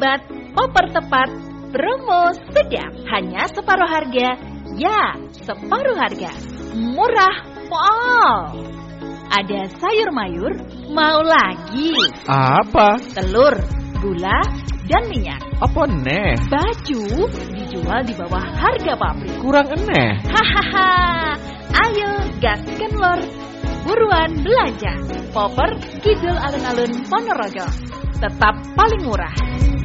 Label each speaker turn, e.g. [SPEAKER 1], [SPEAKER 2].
[SPEAKER 1] Bat, Popper tepat, promo sedap, hanya separuh harga. Ya, separuh harga, murah pol. Ada sayur mayur, mau lagi?
[SPEAKER 2] Apa?
[SPEAKER 1] Telur, gula, dan minyak.
[SPEAKER 2] Apa neh?
[SPEAKER 1] Baju dijual di bawah harga pabrik.
[SPEAKER 2] Kurang eneh.
[SPEAKER 1] Hahaha, ayo gaskan lor. Buruan belanja. Popper, Kidul Alun-Alun Ponorogo. Tetap paling murah.